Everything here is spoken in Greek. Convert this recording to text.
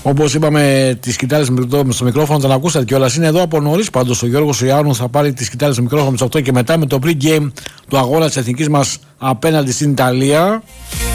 Όπως είπαμε, τις σκητάλες στο μικρόφωνο τον ακούσατε κιόλας. Είναι εδώ από νωρίς πάντως. Ο Γιώργος Ιωάννου θα πάρει τις σκητάλες στο μικρόφωνο στις 8 και μετά με το pre-game του αγώνα της εθνικής μας απέναντι στην Ιταλία.